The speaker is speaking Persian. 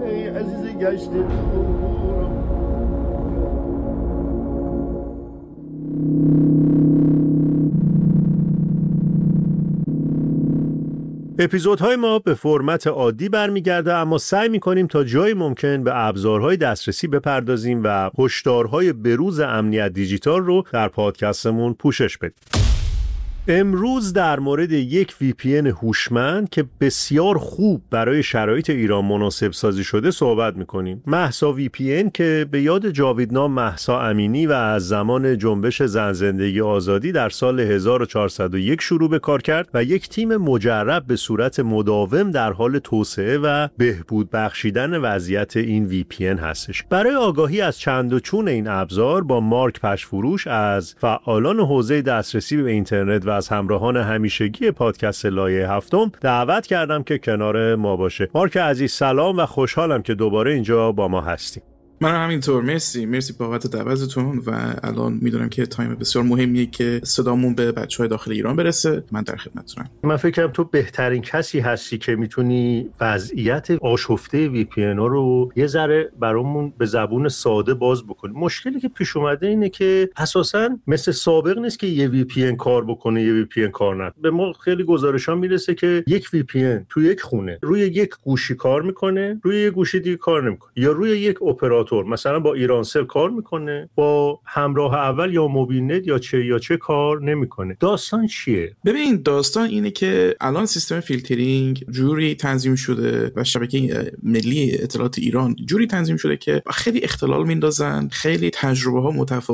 ای عزیز گشت دورم. اپیزودهای ما به فرمت عادی برمیگرده، اما سعی میکنیم تا جای ممکن به ابزارهای دسترسی بپردازیم و هشدارهای بروز امنیت دیجیتال رو در پادکستمون پوشش بدیم. امروز در مورد یک VPN هوشمند که بسیار خوب برای شرایط ایران مناسب سازی شده صحبت میکنیم. مهسا VPN که به یاد جاویدنام مهسا امینی و از زمان جنبش زن زندگی آزادی در سال 1401 شروع به کار کرد و یک تیم مجرب به صورت مداوم در حال توسعه و بهبود بخشیدن وضعیت این VPN هستش. برای آگاهی از چند و چون این ابزار با مارک پشفروش از فعالان حوزه دسترسی به اینترنت و از همراهان همیشگی پادکست لایه هفتم دعوت کردم که کنار ما باشه. مارک عزیز سلام و خوشحالم که دوباره اینجا با ما هستیم. من همینطور، مرسی بابت دعوتتون و الان میدونم که تایم بسیار مهمیه که صدامون به بچهای داخل ایران برسه. من در خدمتتونم. من فکر کنم تو بهترین کسی هستی که میتونی وضعیت آشفته VPN ها رو یه ذره برامون به زبون ساده باز بکنی. مشکلی که پیش اومده اینه که اساساً مثل سابق نیست که یه VPN کار بکنه یه VPN کار نکنه. به ما خیلی گزارش‌ها میرسه که یک VPN تو یک خونه روی یک گوشی کار میکنه، روی یک گوشی دیگه کار نمیکنه، یا روی یک اپراتور مثلا با ایرانسل کار میکنه، با همراه اول یا موبیلنت یا چه کار نمیکنه. داستان چیه؟ ببین، داستان اینه که الان سیستم فیلترینگ جوری تنظیم شده و شبکه ملی اطلاعات ایران جوری تنظیم شده که خیلی اختلال میندازن، خیلی تجربه ها متفاوت